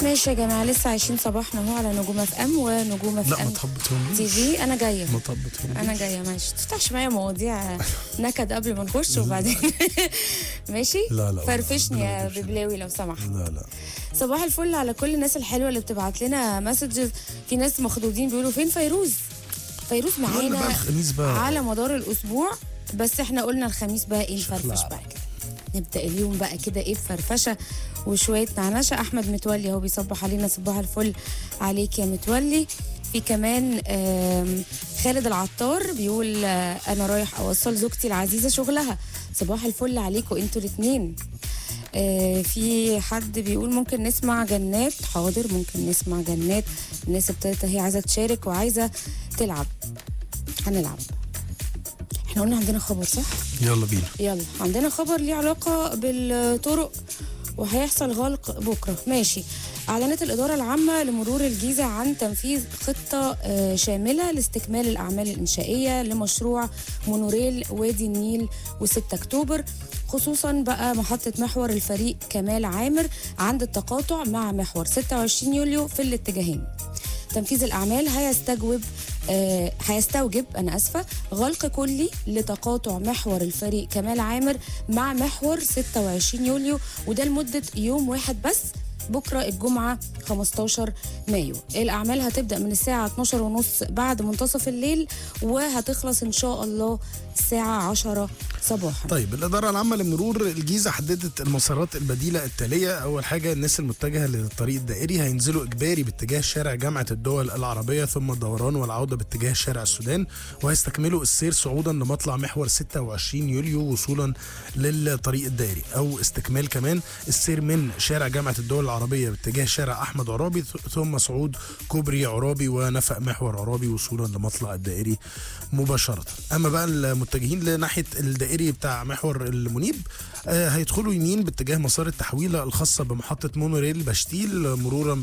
ماشي يا جماعه، لسه عايشين صباحنا اهو على نجوم اف ام ونجوم اف لا ما ام تهبطهم تي في. انا جايه ما تهبطهم انا جايه ماشي. تفتحش معايا مواضيع نكد قبل ما نخش وبعدين ماشي. لا فرفشني لا يا ببلاوي لو سمحت. لا صباح الفل على كل الناس الحلوه اللي بتبعت لنا مسجز. في ناس مخضوضين بيقولوا فين فيروز بقى معانا الخميس بقى على مدار الاسبوع، بس احنا قلنا الخميس بقى ايه نفرفش شكلها. بقى كده، نبدا اليوم بقى كده ايه بفرفشه وشويه نعنشه. احمد متولي اهو بيصبح علينا، صباح الفل عليك يا متولي. في كمان خالد العطار بيقول انا رايح اوصل زوجتي العزيزه شغلها. صباح الفل عليكم انتوا الاثنين. في حد بيقول ممكن نسمع جنات. حاضر ممكن نسمع جنات. الناس ابتدت هي عايزه تشارك وعايزه تلعب. هنلعب. احنا قلنا عندنا خبر صح؟ يلا بينا. يلا عندنا خبر ليه علاقة بالطرق وهيحصل غلق بكرة. ماشي. أعلنت الإدارة العامة لمرور الجيزة عن تنفيذ خطة شاملة لاستكمال الأعمال الإنشائية لمشروع مونوريل وادي النيل و6 أكتوبر، خصوصا بقى محطة محور الفريق كمال عامر عند التقاطع مع محور 26 يوليو في الاتجاهين. تنفيذ الأعمال هيستوجب غلق كلي لتقاطع محور الفريق كمال عامر مع محور 26 يوليو، وده لمدة يوم واحد بس، بكرة الجمعة 15 مايو. الأعمال هتبدأ من الساعة 12:30 بعد منتصف الليل وهتخلص إن شاء الله الساعة 10 صباحا. طيب الإدارة العامة لمرور الجيزة حددت المسارات البديلة التالية. أول حاجة الناس المتجهة للطريق الدائري هينزلوا إجباري باتجاه شارع جامعة الدول العربية، ثم الدوران والعودة باتجاه شارع السودان، وهيستكملوا السير صعودا لمطلع محور 26 يوليو وصولا للطريق الدائري، أو استكمال كمان السير من شارع جامعة الدول العربية باتجاه شارع أحمد عرابي، ثم صعود كوبري عرابي ونفق محور عرابي وصولا لمطلع الدائري مباشرة. أما بقى المتجهين لناحية الدائري بتاع محور المنيب هيدخلوا يمين باتجاه مسار التحويلة الخاصة بمحطة مونوريل بشتيل مرورا